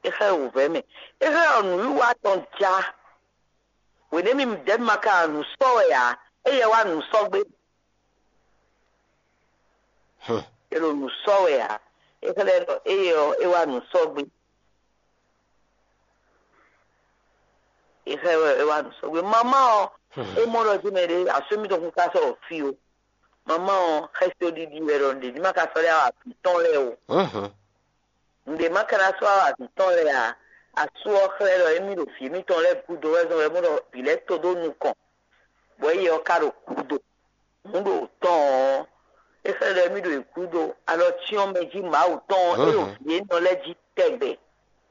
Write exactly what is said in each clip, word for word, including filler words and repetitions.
ehe uveme ehe onu wa tonja we nemi dem maka nu so ya eye wa nu so gbe hm ero nu so ya ehe eye e wa nu so gbe ehe e wa nu so gbe mama o e mo ro ji mere asumi to kun ka so fi o mama o hesto di di ero ndi di maka so le a ton le o mhm nde makara so a ton le a asu okre lo emi ro fi mi ton le kudo we zo e mo ro bile to do nu kan bo ye o karo kudo mu do ton e fe le mi do kudo alo ti o meji ma o ton e ro fi no le ji tebe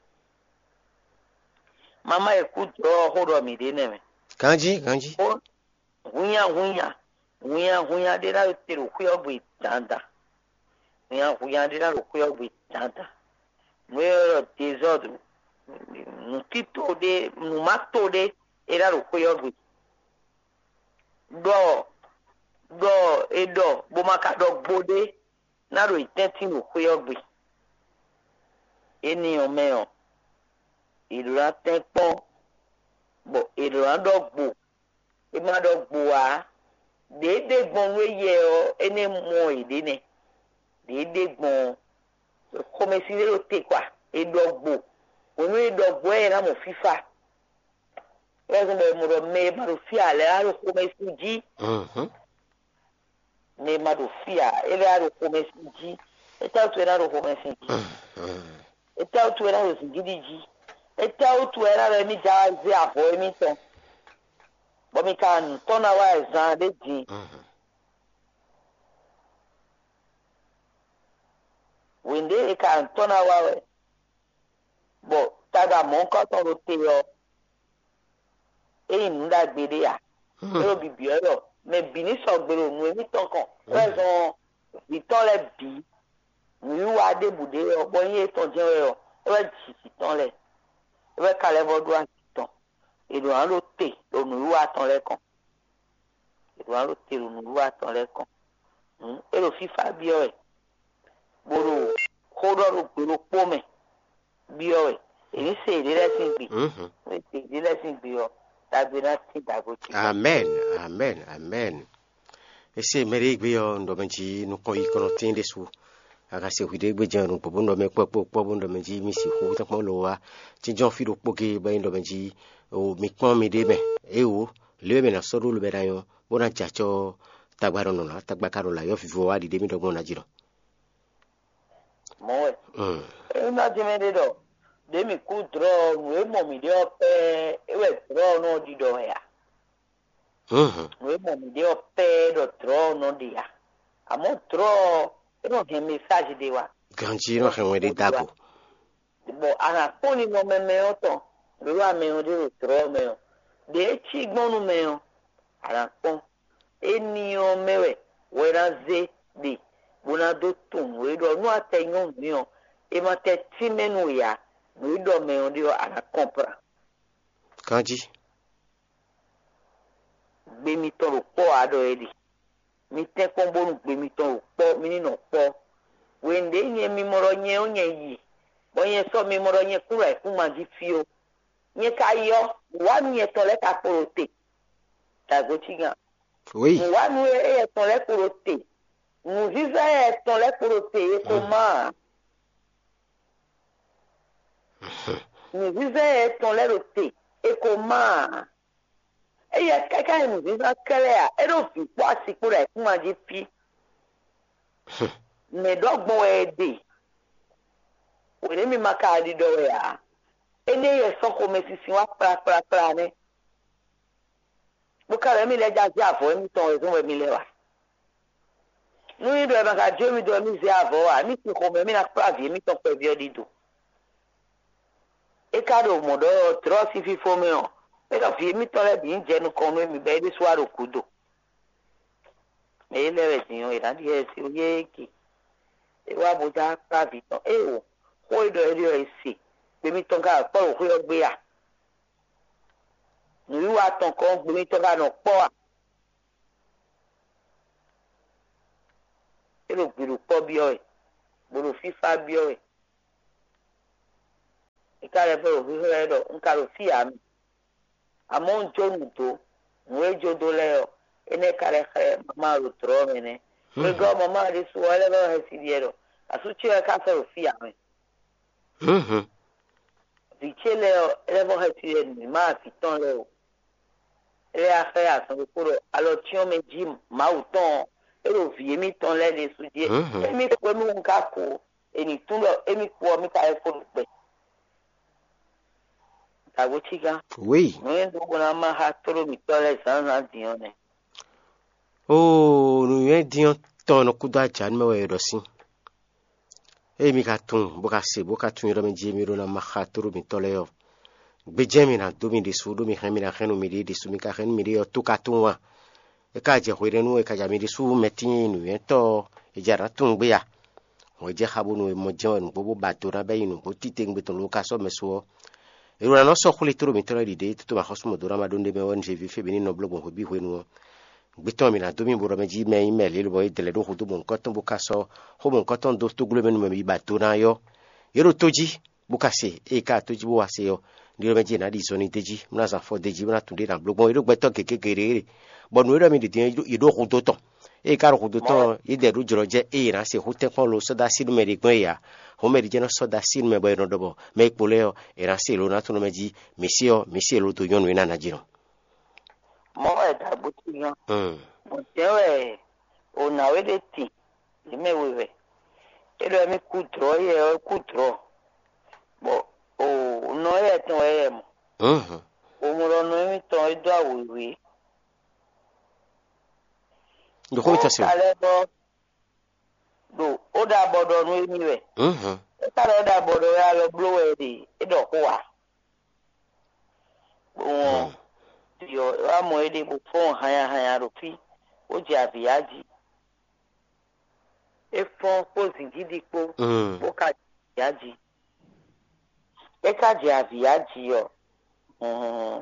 mama e kudo ho ro mi de ne me kanji kanji o hunya hunya hunya hunya de la te ro ku yo gbe danda hunya hunya de la ro ku yo gbe danda mo ro desordre no tito de no mato de era ro ku yo gbe do do edo bo maka do gbode na ro itetin ro ku yo gbe eni o me o ìlúra tẹ́pọ́n bọ̀ ìlúra dọ̀gbò ìmá dọ̀gbò wá déédéé gbọ̀n wé yẹ ọ ẹni mọ èdè ni déédéé gbọ̀n kọ́mẹ́sì lérò tẹ̀kwá ìdọ̀gbò ònú ìdọ̀gbò ẹ̀ náà mọ̀ fífa lọ́sùn bẹ̀rẹ̀ mo rọ̀ mẹ́ má lọ fi àlẹ́ àrò kọ́mẹ́sì jí mẹ́ má lọ fi àlẹ́ àrò kọ́mẹ́sì jí ẹ̀ta òtún ẹ̀ náà rò kọ́mẹ́sì jí ẹ̀ta òtún ẹ̀ náà rò sí gidi jí. Eta otu era re mi jaze afo mi ton bo mi kan ton na wa exam de ji wende e kan ton na wa bo tada mo ko ton ro te yo e nda gbede ya ro bibi oro me bini so gbero nu mi ton kan re so bi ton le bi mi wa de bude o bo yin ton je yo e ji ti ton le ebe kalẹ̀ bọ́dún àtìtàn èdò àwọn ló tè lónìí wà tán lẹ́kàn èdò àwọn ló tè lónìí wà tán lẹ́kàn èrò fífa bí ọ̀rẹ́ gbòòrò kódọ́rò gbèrò pọ́mẹ̀ bí ọ̀rẹ́ èyí ṣe èdè lẹ́sìn gbè èyí ṣe èdè lẹ́sìn gbè ọ dàgbé náà ti dàgbò tí. amen amen amen ese mere igbe yo ndo menji nuko ikono tinde su aga se hwide gbe janu pobo ndo me popo pobo ndo menji mi si hu ta pon lo wa ti jon fi do poke ba ndo menji o mi pon mi de be e o le me na so ru lu be dayo bona chacho tagbaro no na tagbakaro la yo fi fo wa di de mi do na jiro mo mm e na de me de do de mi ku dro we mo mi de ope e we dro no di do ya mhm we mo mi de ope do dro no di ya amo dro e no he message de wa ganji no he we de dabo bo ana poni mo me me oto lo wa me o de dro me o de chi gbonu me o ara pon eni o mewe we na ze de bona do tun we do no atenyon mi o e ma te ti menu ya we do me o de ara compra ganji gbe mi to ro po ado edi mi te kon bonu gbe mi to ro po mi ni no po we nde yen mi moro yen o yen yi bo yen so mi moro yen kuro e fun ma ji fi o yen ka yo wa nu yen to le ka porote ta go ti gan oui wa nu e to le porote nu ziza e to le porote e ko ma nu ziza e to le rote e ko ma eye kaka nu ziza kele a e do fi po asipo re fun ma ji fi me dogbo e de we mi maka di do ya ene ye so ko me sisi wa pra pra pra ne bu kare mi le ja si afo mi ton e so mi le wa nu ni do e maka je mi do mi si afo wa mi ti ko me mi na pra vi mi ton pe bi odido e ka do mo do tro si fi fo mi o e ka fi mi ton le bi nje nu kon mi be di swaro kudo me le re ti o ira di e si o ye ki e wa bo ja pra vi ton e o ko ido eri o isi pe mi ton ka po ko yo gbe ya ni wa ton ko gbe mi ton ka no po a ero gbiru po bi o e gboro fifa bi o e ikare be o hihe do nkaro fi ami amon jonu do nwe jodo le ene kare kare mama ro tro mene we go mama ri su wale ba he sidiero asu chi ka se o fi ami mhm vi chele le bo he sidiero ni ma fi ton le o ele a fe a so ko alo ti o meji ma o ton ero vi mi ton le le su die emi ko mi nka ko eni tun lo emi ko mi ka e fo pe Agochiga. Oui. Oh, nous y dions ton coup d'argent, mais ouais, aussi. Et mi katun, bokase, bokatun, yoro mi jemi rona mahaturu mi toleo. Bejemi na domi de sudu mi hemi na henu mi de su mi ka henu mi de tu katunwa. E ka je hoire nu e ka jami de su metin nu ento e jara tun gbeya. Mo je habu nu mo je nu bobo batura be nu bo titeng beton lu kaso meso. E rona no so khuli turu mi tolo di de tu ma khosmo dura ma donde me won je vi fe beni no blog mo bi hwenu. Biton mi na domi boro me ji me email le boy de le do hudu bon koton bukaso ho bon koton do to glo menu me batuna yo yero toji bukase e ka toji bo wase yo ndiro me ji na di zoni deji mna za fo deji mna tunde na blog bon yero gbeto keke gerere bon yero mi de yido hudu to e ka hudu to e de ru joro je e na se hote kon lo so da sidu me de gbe ya ho me de no so da sidu me boy no dobo me ipole e na se lo na tunu me ji mesio mesio lo to yonu ina na jiro mo e da buti yan mo tewe o na we de ti me wewe e do mi kutro ye o kutro bo o no ye ton ye mo mhm o mo ro no mi ton e do awewe do ko ta se do o da bodo no mi we mhm e ta ro da bodo ya lo blow e di e do ko wa o yo amo ede bu fon haya haya rupi o je aviaji e fon ko zingidi po o ka aviaji e ka je aviaji yo mm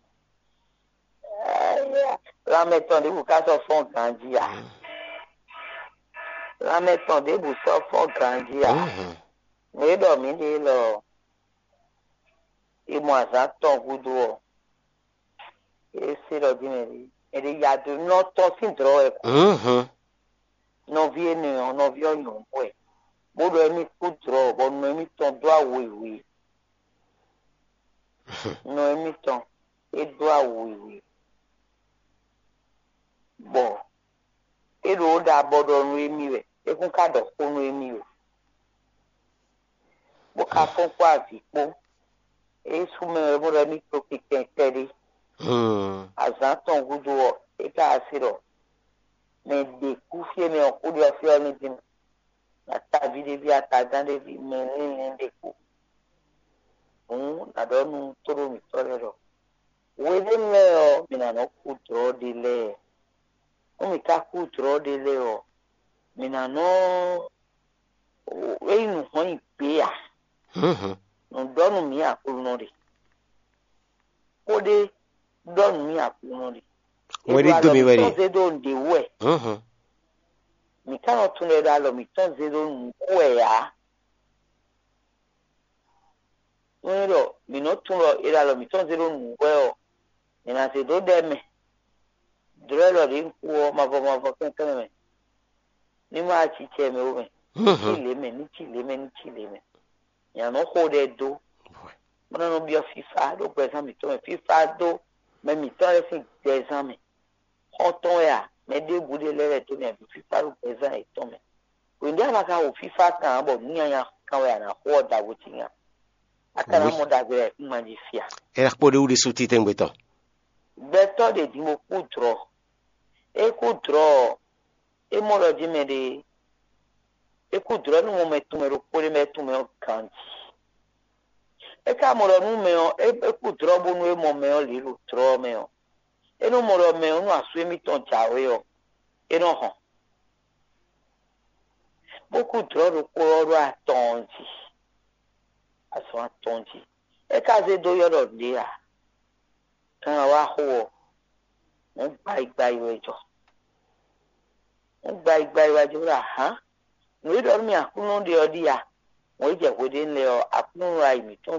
la meton de bu ka so fon ganjia la meton de bu so fon ganjia we do mi de lo e mo aza ton gudu o ese lo dineri ere ya do no to sin dro e mhm no viene o no vio no pue bodo emi ku dro bo no emi ton do awewe no emi ton e do awewe bo e ro da bodo no emi we e kun ka do ko no emi o bo ka fon kwa vi po e su me bo re mi to ki teri mhm azaton gudu e ka asiro me de kufie me okudi afio ni din na ta vide bi ata dande bi me ni de ku un na do nu toro mi torero we de me o mi na no ku tro de le o mi ka ku tro de le o mi na no we nu ho ipe ya mhm no do nu mi akuru no de o de do nu mi akuru no de wori do mi wori ze do de we mhm mi kano tunle da lo mi ton ze do nu ko ya Nero, mi no tunlo ira lo mi ton ze do nu we o ni na se do de me dre lo rin ku o ma bo ma bo ken ken me ni ma chi che me o me chi le me ni chi le me ni chi le me ya no ho de do mo no bi o fifa do pe sa mi to me fifa do me mi to e fin de sa me o ton ya me de gude le re to me fifa do pe sa e to me we ndi ama ka o fifa kan bo ni ya kan we na ho da wo ti ya akara mo da gbe ma di fia era po de udi suti tembeto beto de di mo ku dro e ku dro e mo lo di me de e ku dro no mo me tu me ro ko le me tu me o kan e ka mo lo nu me o e ku dro bo nu e mo me o li ru dro me o e no mo lo me o nu asu mi ton jawe o e no ho bo ku dro ro ko ro atonji aso atonji e ka ze do yo do dia kan wa ho mo gba igba iwe jo mo gba igba iwe jo ra ha no do mi akunu de odi ya mo je ko de nle o akunu ra imi